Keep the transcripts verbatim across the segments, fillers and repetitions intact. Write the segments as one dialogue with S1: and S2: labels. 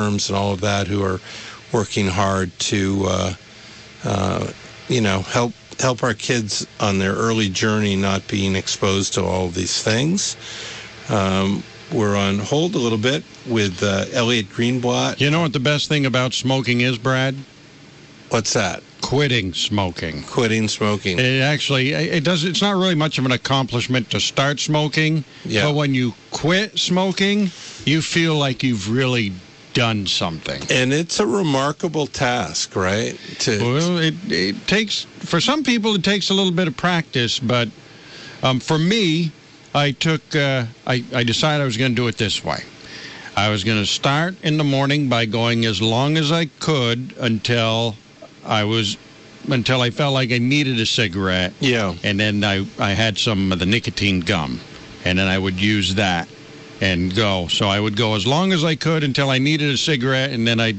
S1: firms and all of that who are working hard to, uh, uh, you know, help help our kids on their early journey not being exposed to all of these things. Um, we're on hold a little bit with uh, Elliot Greenblatt.
S2: You know what the best thing about smoking is, Brad?
S1: What's that?
S2: Quitting smoking.
S1: Quitting smoking.
S2: It actually, it does. It's not really much of an accomplishment to start smoking,
S1: yeah.
S2: but when you quit smoking, you feel like you've really done something.
S1: And it's a remarkable task, right? To
S2: well, it, it takes, for some people, it takes a little bit of practice, but um, for me, I took, uh, I, I decided I was going to do it this way. I was going to start in the morning by going as long as I could until I was, until I felt like I needed a cigarette.
S1: Yeah.
S2: And then I, I had some of the nicotine gum, and then I would use that and go. So I would go as long as I could until I needed a cigarette, and then I'd,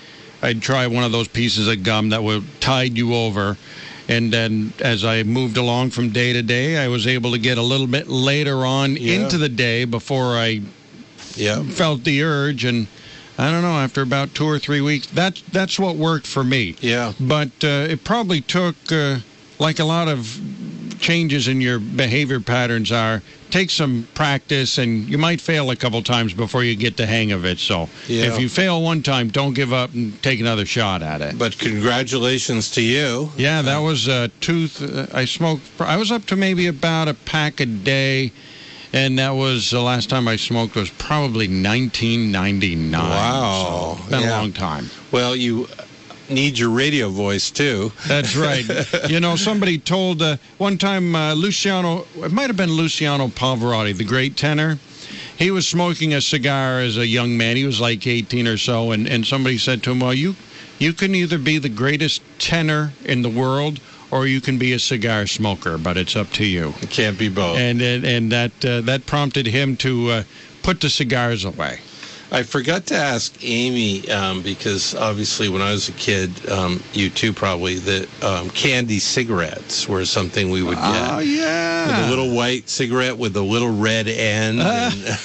S2: I'd try one of those pieces of gum that would tide you over. And then as I moved along from day to day, I was able to get a little bit later on
S1: yeah.
S2: into the day before I
S1: yeah.
S2: felt the urge. And I don't know, after about two or three weeks, that's, that's what worked for me.
S1: Yeah.
S2: But uh, it probably took, uh, like a lot of changes in your behavior patterns are, take some practice, and you might fail a couple times before you get the hang of it. So
S1: yeah.
S2: if you fail one time, don't give up and take another shot at it.
S1: But congratulations to you.
S2: Yeah, that was a tooth. Uh, I smoked, I was up to maybe about a pack a day, and that was the last time I smoked was probably nineteen ninety-nine.
S1: Wow.
S2: So it's been
S1: yeah.
S2: a long time.
S1: Well, you need your radio voice, too.
S2: That's right. You know, somebody told uh, one time uh, Luciano, it might have been Luciano Pavarotti, the great tenor. He was smoking a cigar as a young man. He was like eighteen or so, and, and somebody said to him, well, you, you can either be the greatest tenor in the world or you can be a cigar smoker, but it's up to you.
S1: It can't be both.
S2: And, and, and that, uh, that prompted him to uh, put the cigars away.
S1: I forgot to ask Amy, um, because obviously when I was a kid, um, you too probably, the um, candy cigarettes were something we would get.
S2: Oh, yeah.
S1: With a little white cigarette with a little red end. And,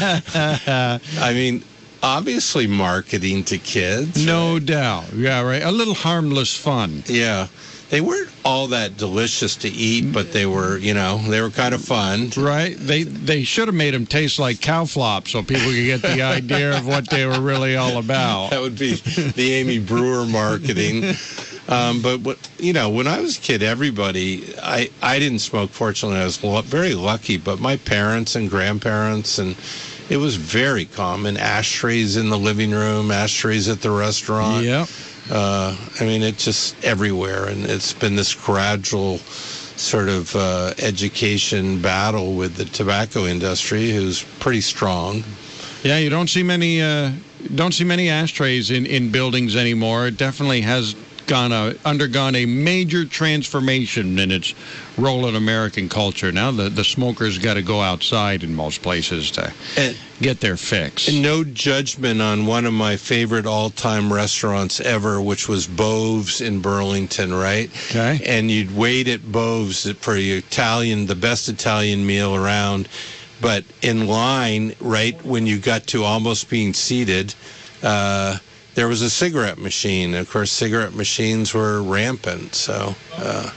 S1: I mean, obviously marketing to kids.
S2: No
S1: right?
S2: doubt. Yeah, right. A little harmless fun.
S1: Yeah. They weren't all that delicious to eat, but they were, you know, they were kind of fun.
S2: Right. They they should have made them taste like cow flop so people could get the idea of what they were really all about.
S1: That would be the Amy Brewer marketing. Um, but, what, you know, when I was a kid, everybody, I, I didn't smoke, fortunately. I was lo- very lucky, but my parents and grandparents, and it was very common. Ashtrays in the living room, ashtrays at the restaurant.
S2: Yep.
S1: Uh, I mean, it's just everywhere, and it's been this gradual sort of uh, education battle with the tobacco industry, who's pretty strong.
S2: Yeah, you don't see many uh, don't see many ashtrays in, in buildings anymore. It definitely has gone a, undergone a major transformation in its role in American culture. Now the, the smokers got to go outside in most places to
S1: and,
S2: get their fix.
S1: And no judgment on one of my favorite all-time restaurants ever, which was Bove's in Burlington, right?
S2: Okay.
S1: And you'd wait at Bove's for your Italian, the best Italian meal around, but in line, right, when you got to almost being seated, uh, there was a cigarette machine. Of course, cigarette machines were rampant. So, uh,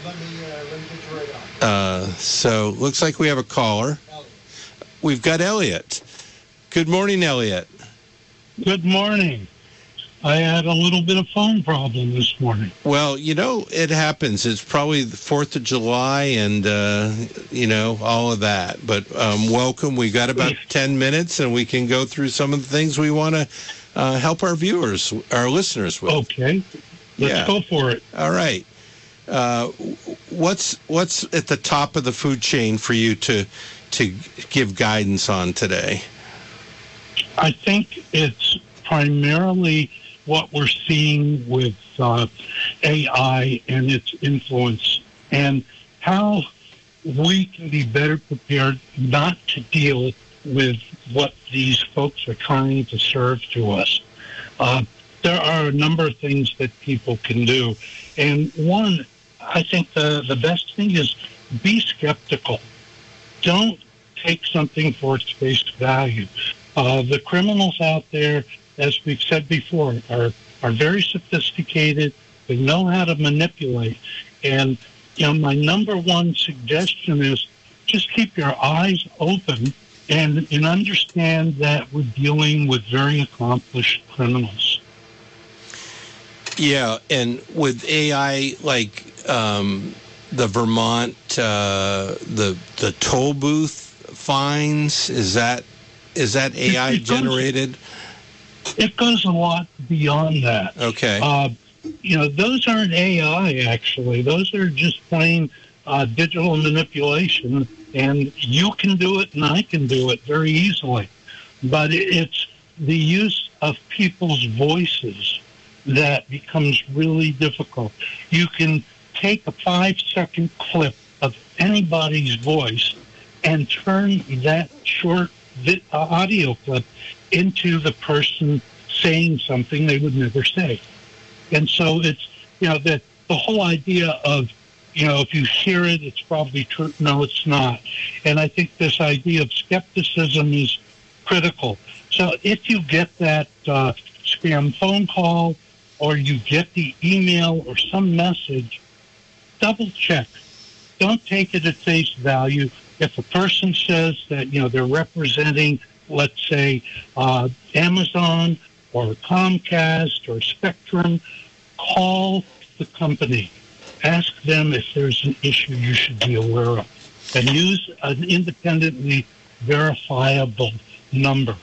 S1: uh, so looks like we have a caller. We've got Elliot. Good morning, Elliot.
S3: Good morning. I had a little bit of phone problem this morning.
S1: Well, you know, it happens. It's probably the fourth of July and, uh, you know, all of that. But um, welcome. We got about ten minutes, and we can go through some of the things we want to uh, help our viewers, our listeners with.
S3: Okay. Let's
S1: yeah.
S3: go for it.
S1: All right. Uh, what's what's at the top of the food chain for you to to give guidance on today?
S3: I think it's primarily what we're seeing with uh, A I and its influence, and how we can be better prepared not to deal with what these folks are trying to serve to us. Uh, there are a number of things that people can do, and one, I think the, the best thing is be skeptical. Don't take something for its face value. Uh, the criminals out there as we've said before, are are very sophisticated. They know how to manipulate. And, you know, my number one suggestion is just keep your eyes open and, and understand that we're dealing with very accomplished criminals.
S1: Yeah, and with A I, like um, the Vermont, uh, the the toll booth fines, is that is that A I
S3: it, it
S1: generated?
S3: Goes, it goes a lot beyond that.
S1: Okay.
S3: Uh, you know, those aren't A I, actually. Those are just plain uh, digital manipulation, and you can do it and I can do it very easily. But it's the use of people's voices that becomes really difficult. You can take a five-second clip of anybody's voice and turn that short vi- uh, audio clip into the person saying something they would never say. And so it's, you know, the, the whole idea of, you know, if you hear it, it's probably true. No, it's not. And I think this idea of skepticism is critical. So if you get that uh, spam phone call or you get the email or some message, double check. Don't take it at face value. If a person says that, you know, they're representing, let's say, uh, Amazon or Comcast or Spectrum, call the company. Ask them if there's an issue you should be aware of. And use an independently verifiable number.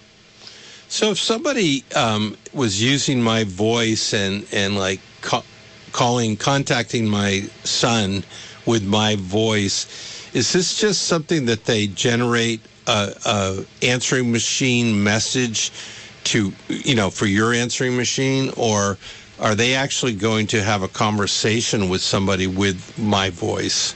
S1: So if somebody um, was using my voice and, and like ca- calling, contacting my son with my voice, is this just something that they generate a, a answering machine message to, you know, for your answering machine, or are they actually going to have a conversation with somebody with my voice?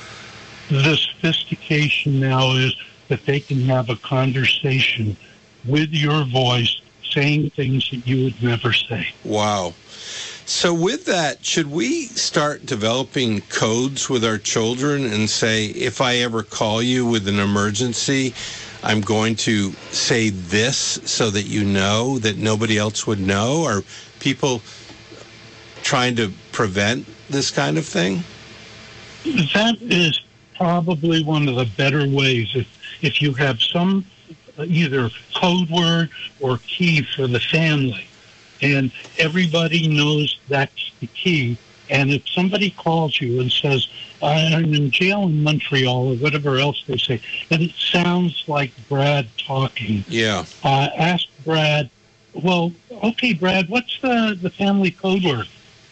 S3: The sophistication now is that they can have a conversation with your voice, saying things that you would never say.
S1: Wow. So with that, should we start developing codes with our children and say, if I ever call you with an emergency, I'm going to say this so that you know, that nobody else would know? Are people trying to prevent this kind of thing?
S3: That is probably one of the better ways. If, if you have some either code word or key for the family, and everybody knows that's the key. And if somebody calls you and says, I'm in jail in Montreal, or whatever else they say, and it sounds like Brad talking,
S1: yeah,
S3: uh, ask Brad, well, okay, Brad, what's the, the family code word?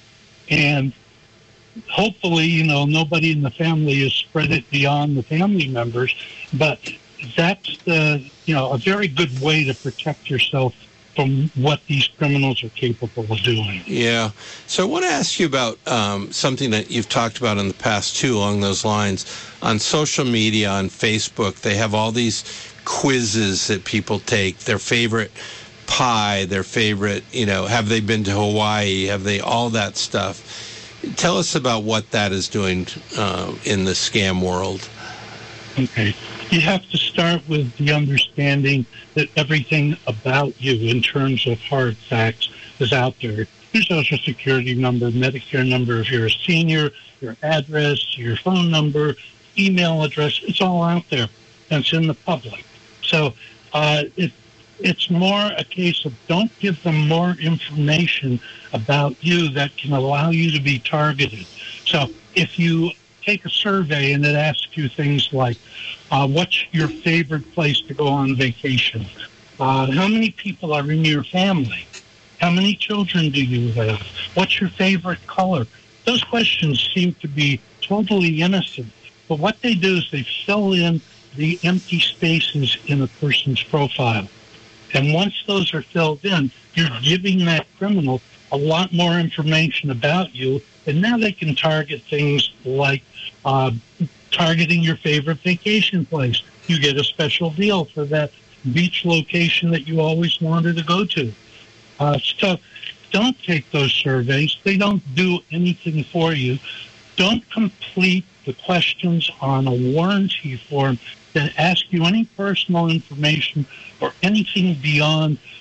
S3: And hopefully, you know, nobody in the family has spread it beyond the family members, but that's the, you know, a very good way to protect yourself from what these criminals are capable of doing.
S1: Yeah. So I want to ask you about um, something that you've talked about in the past, too, along those lines. On social media, on Facebook, they have all these quizzes that people take, their favorite pie, their favorite, you know, have they been to Hawaii, have they, all that stuff. Tell us about what that is doing uh, in the scam world.
S3: Okay. You have to start with the understanding that everything about you in terms of hard facts is out there. Your Social Security number, Medicare number, if you're a senior, your address, your phone number, email address, it's all out there. And it's in the public. So uh, it, it's more a case of don't give them more information about you that can allow you to be targeted. So if you take a survey and it asks you things like, uh, what's your favorite place to go on vacation? Uh, how many people are in your family? How many children do you have? What's your favorite color? Those questions seem to be totally innocent. But what they do is they fill in the empty spaces in a person's profile. And once those are filled in, you're giving that criminal a lot more information about you. And now they can target things like uh, targeting your favorite vacation place. You get a special deal for that beach location that you always wanted to go to. Uh, so don't take those surveys. They don't do anything for you. Don't complete the questions on a warranty form that ask you any personal information or anything beyond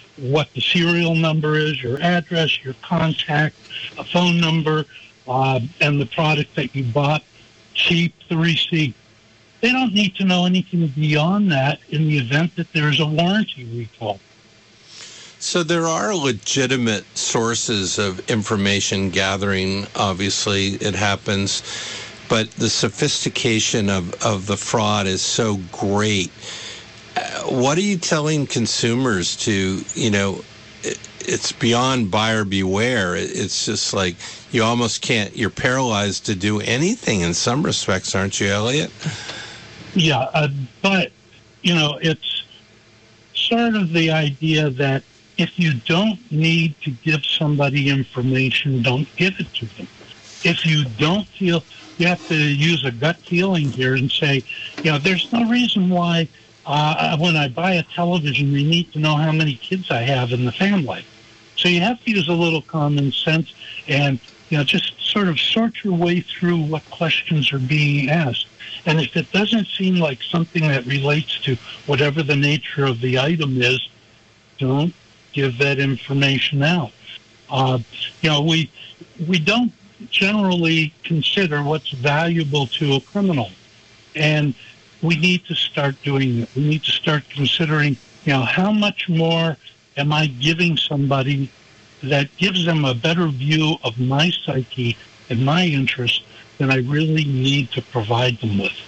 S3: what the serial number is, your address, your contact, a phone number, uh, and the product that you bought. Keep the receipt. They don't need to know anything beyond that in the event that there's a warranty recall.
S1: So there are legitimate sources of information gathering. Obviously, it happens. But the sophistication of, of the fraud is so great. Uh, what are you telling consumers to, you know, it, it's beyond buyer beware. It, it's just like you almost can't, you're paralyzed to do anything in some respects, aren't you, Elliot?
S3: Yeah, uh, but, you know, it's sort of the idea that if you don't need to give somebody information, don't give it to them. If you don't feel, you have to use a gut feeling here and say, you know, there's no reason why uh, when I buy a television, they need to know how many kids I have in the family. So you have to use a little common sense and, you know, just sort of sort your way through what questions are being asked. And if it doesn't seem like something that relates to whatever the nature of the item is, don't give that information out. Uh, you know, we we don't generally consider what's valuable to a criminal, and we need to start doing it. We need to start considering, you know, how much more am I giving somebody that gives them a better view of my psyche and my interests than I really need to provide them with.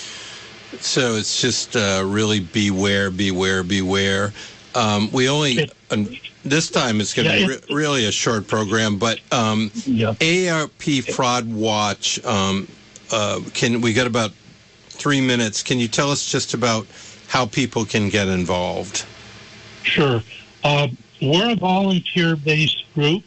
S1: So it's just uh, really beware, beware, beware. Um, we only, uh, this time it's going to yeah, be re- really a short program, but um, yeah. A R P Fraud Watch, um, uh, can we got about three minutes. Can you tell us just about how people can get involved?
S3: Sure. Uh, we're a volunteer-based group,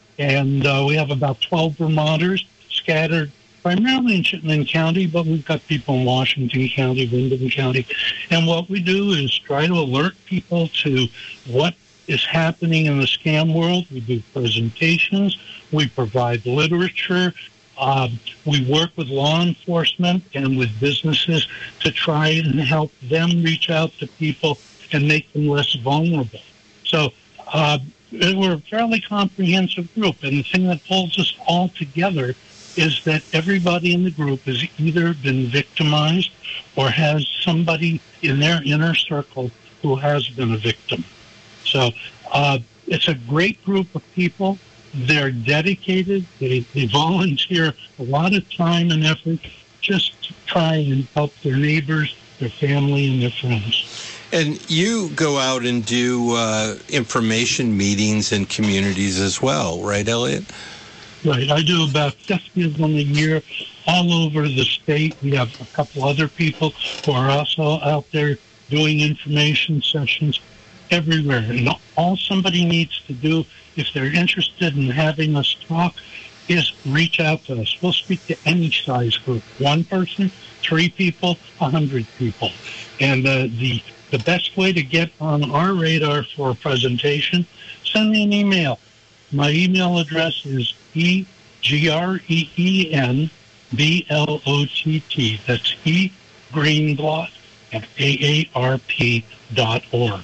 S3: and uh, we have about twelve Vermonters scattered primarily in Chittenden County, but we've got people in Washington County, Windham County. And what we do is try to alert people to what is happening in the scam world. We do presentations. We provide literature. Uh, we work with law enforcement and with businesses to try and help them reach out to people and make them less vulnerable. So uh, we're a fairly comprehensive group, and the thing that pulls us all together is that everybody in the group has either been victimized or has somebody in their inner circle who has been a victim. So uh, it's a great group of people. They're dedicated. They, they volunteer a lot of time and effort just to try and help their neighbors, their family, and their friends.
S1: And you go out and do uh, information meetings in communities as well, right, Elliot?
S3: Right. I do about fifty of them a year all over the state. We have a couple other people who are also out there doing information sessions everywhere. And all somebody needs to do, if they're interested in having us talk, is reach out to us. We'll speak to any size group. One person, three people, a hundred people. And uh, the, the best way to get on our radar for a presentation, send me an email. My email address is E G R E E N B L O T T. That's E Greenblatt at A A R P dot org.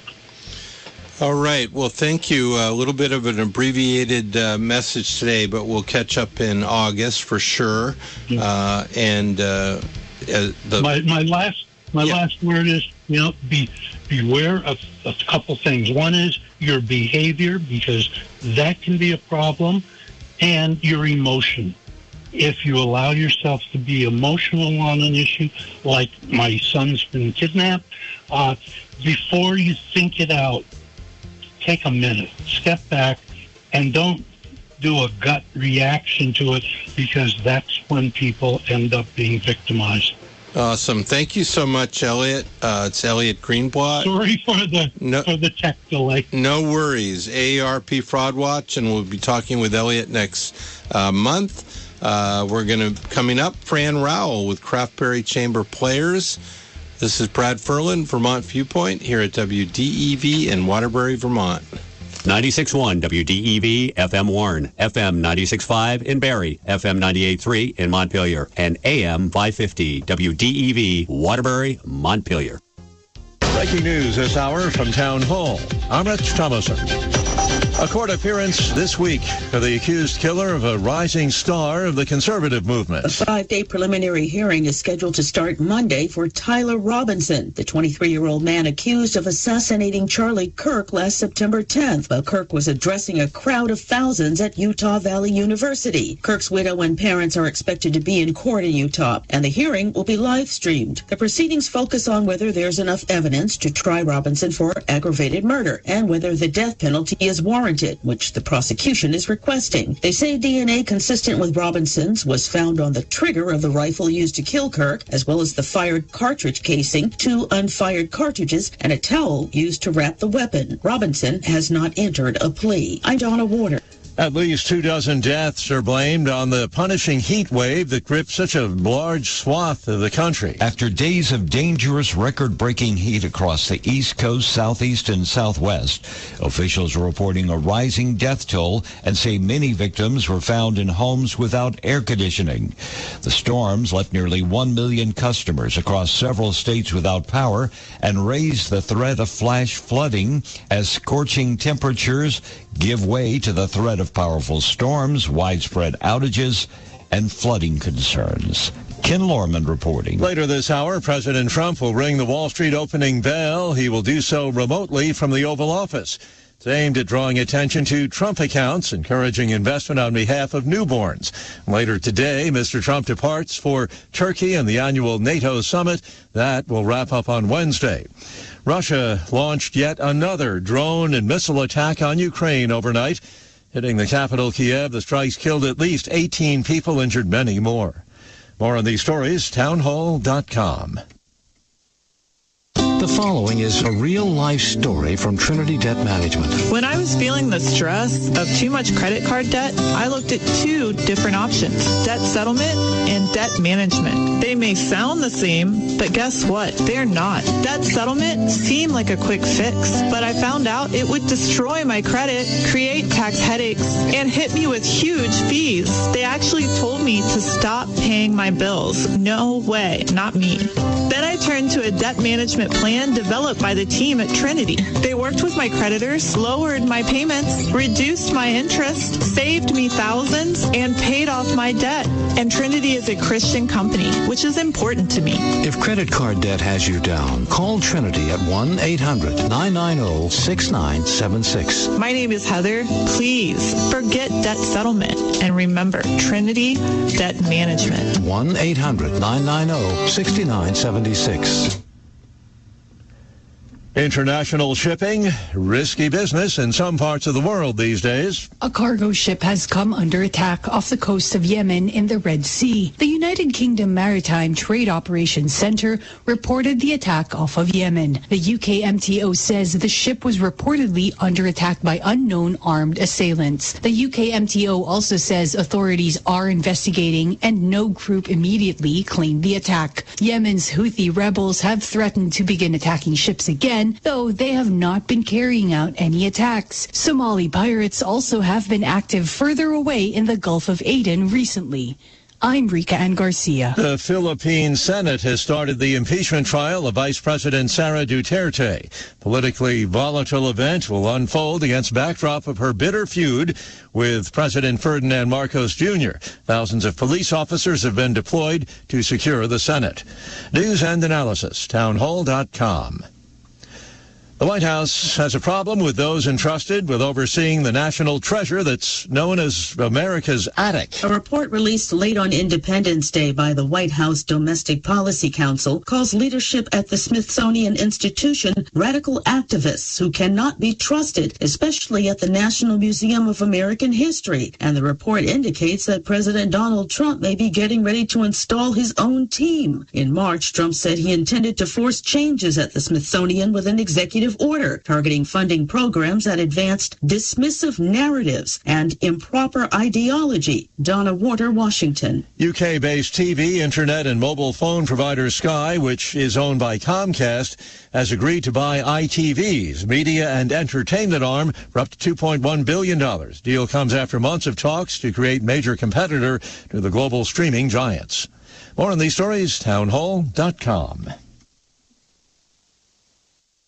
S1: All right. Well, thank you. A little bit of an abbreviated uh, message today, but we'll catch up in August for sure. Yeah. Uh, and uh, uh, the
S3: my my last my yeah. last word is, you know, be beware of a couple things. One is your behavior, because that can be a problem, and your emotion. If you allow yourself to be emotional on an issue, like my son's been kidnapped, uh, before you think it out, take a minute, step back, and don't do a gut reaction to it, because that's when people end up being victimized.
S1: Awesome. Thank you so much, Elliot. Uh, it's Elliot Greenblatt.
S3: Sorry for the no, for the tech delay.
S1: No worries. A A R P Fraud Watch, and we'll be talking with Elliot next uh, month. Uh, we're going to, coming up, Fran Rowell with Craftberry Chamber Players. This is Brad Ferland, Vermont Viewpoint, here at W D E V in Waterbury, Vermont.
S4: ninety-six point one W D E V, F M Warren, F M ninety-six point five in Barrie, F M ninety-eight point three in Montpelier, and A M five fifty W D E V, Waterbury, Montpelier.
S5: Breaking news this hour from Town Hall. I'm Rich Thomason. A court appearance this week for the accused killer of a rising star of the conservative movement.
S6: A five-day preliminary hearing is scheduled to start Monday for Tyler Robinson, the twenty-three-year-old man accused of assassinating Charlie Kirk last September tenth, while Kirk was addressing a crowd of thousands at Utah Valley University. Kirk's widow and parents are expected to be in court in Utah, and the hearing will be live-streamed. The proceedings focus on whether there's enough evidence to try Robinson for aggravated murder and whether the death penalty is warranted, which the prosecution is requesting. They say D N A consistent with Robinson's was found on the trigger of the rifle used to kill Kirk, as well as the fired cartridge casing, two unfired cartridges, and a towel used to wrap the weapon. Robinson has not entered a plea. I'm Donna Warner.
S5: At least two dozen deaths are blamed on the punishing heat wave that gripped such a large swath of the country.
S7: After days of dangerous, record-breaking heat across the East Coast, Southeast, and Southwest, officials are reporting a rising death toll and say many victims were found in homes without air conditioning. The storms left nearly one million customers across several states without power and raised the threat of flash flooding as scorching temperatures give way to the threat of powerful storms, widespread outages, and flooding concerns. Ken Lorman reporting.
S5: Later this hour, President Trump will ring the Wall Street opening bell. He will do so remotely from the Oval Office. It's aimed at drawing attention to Trump accounts, encouraging investment on behalf of newborns. Later today, Mister Trump departs for Turkey and the annual NATO summit. That will wrap up on Wednesday. Russia launched yet another drone and missile attack on Ukraine overnight. Hitting the capital, Kiev, the strikes killed at least eighteen people, injured many more. More on these stories, townhall dot com.
S8: The following is a real-life story from Trinity Debt Management.
S9: When I was feeling the stress of too much credit card debt, I looked at two different options, debt settlement and debt management. They may sound the same, but guess what? They're not. Debt settlement seemed like a quick fix, but I found out it would destroy my credit, create tax headaches, and hit me with huge fees. They actually told me to stop paying my bills. No way, not me. Then I turned to a debt management plan developed by the team at Trinity. They worked with my creditors, lowered my payments, reduced my interest, saved me thousands, and paid off my debt. And Trinity is a Christian company, which is important to me.
S8: If credit card debt has you down, call Trinity at one eight hundred nine nine zero six nine seven six.
S9: My name is Heather. Please forget debt settlement and remember Trinity Debt Management.
S8: one eight hundred nine nine zero six nine seven six.
S5: International shipping, risky business in some parts of the world these days.
S10: A cargo ship has come under attack off the coast of Yemen in the Red Sea. The United Kingdom Maritime Trade Operations Center reported the attack off of Yemen. The U K M T O says the ship was reportedly under attack by unknown armed assailants. The U K M T O also says authorities are investigating and no group immediately claimed the attack. Yemen's Houthi rebels have threatened to begin attacking ships again, though they have not been carrying out any attacks. Somali pirates also have been active further away in the Gulf of Aden recently. I'm Rika Ann Garcia.
S5: The Philippine Senate has started the impeachment trial of Vice President Sara Duterte. Politically volatile event will unfold against backdrop of her bitter feud with President Ferdinand Marcos Junior Thousands of police officers have been deployed to secure the Senate. News and analysis, townhall dot com. The White House has a problem with those entrusted with overseeing the national treasure that's known as America's attic.
S6: A report released late on Independence Day by the White House Domestic Policy Council calls leadership at the Smithsonian Institution radical activists who cannot be trusted, especially at the National Museum of American History. And the report indicates that President Donald Trump may be getting ready to install his own team. In March, Trump said he intended to force changes at the Smithsonian with an executive order targeting funding programs that advanced dismissive narratives and improper ideology. Donna Warner, Washington.
S5: U K-based T V, internet, and mobile phone provider Sky, which is owned by Comcast, has agreed to buy I T V's media and entertainment arm for up to two point one billion dollars. Deal comes after months of talks to create major competitor to the global streaming giants. More on these stories, townhall dot com.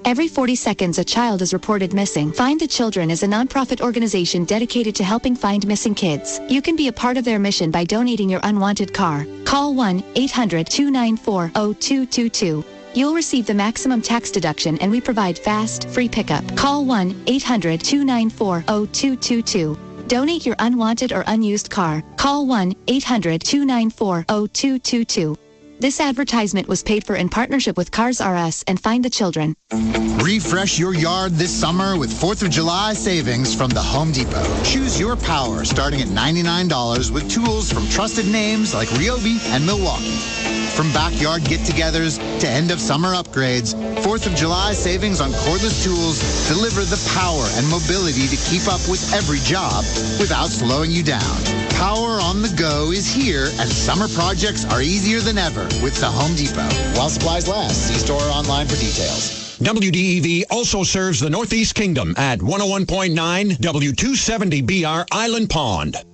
S11: Every forty seconds, a child is reported missing. Find the Children is a nonprofit organization dedicated to helping find missing kids. You can be a part of their mission by donating your unwanted car. Call one eight hundred two nine four zero two two two. You'll receive the maximum tax deduction, and we provide fast, free pickup. Call one eight hundred two nine four zero two two two. Donate your unwanted or unused car. Call one eight hundred two nine four zero two two two. This advertisement was paid for in partnership with Cars R Us and Find the Children.
S12: Refresh your yard this summer with fourth of July savings from the Home Depot. Choose your power starting at ninety-nine dollars with tools from trusted names like Ryobi and Milwaukee. From backyard get-togethers to end-of-summer upgrades, fourth of July savings on cordless tools deliver the power and mobility to keep up with every job without slowing you down. Power on the go is here, and summer projects are easier than ever with the Home Depot. While supplies last, see store or online for details.
S13: W D E V also serves the Northeast Kingdom at one oh one point nine W two seventy B R Island Pond.